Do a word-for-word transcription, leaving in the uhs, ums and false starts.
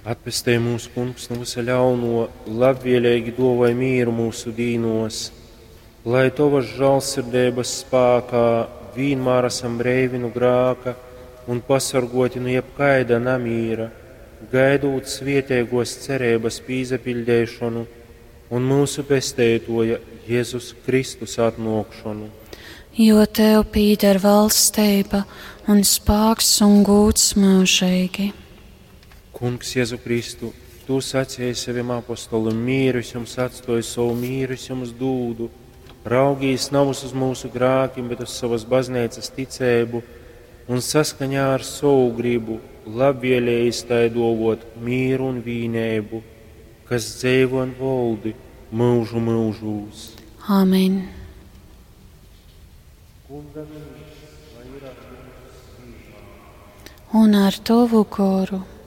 Atpestē mūsu kungs no visa ļauno, labvēlīgi dovai mieru mūsu dīnos, lai tavas žēlsirdības spēkā vienmēr esam brīvi no grēka un pasargoti no jebkaida namīra, gaidot svētīgos cerības pīzapildēšanu un mūsu pestētoja Jēzus Kristus atnākšanu. Jo tev pīder valstība un spēks un gods mūžīgi. Kungs Jēzu Kristu, tu sacīji saviem apostolim, mīrus jums atstāju, savu mīrus jums dūdu, raugījis nav uz mūsu grēkiem, bet uz savas baznīcas ticību, un saskaņā ar savu gribu labvēlējis tai dovot mīru un vienību, kas dzīvo un valdi mūžu mūžūs. Āmen. Un ar tavu goru.